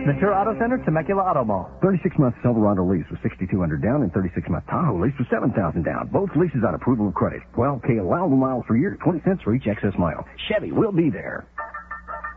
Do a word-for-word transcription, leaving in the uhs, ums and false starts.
Ventura Auto Center, Temecula Auto Mall. thirty-six month Silverado lease with sixty-two hundred down and thirty-six month Tahoe lease with seven thousand down. Both leases on approval of credit. twelve K allowable miles per year, twenty cents for each excess mile. Chevy will be there.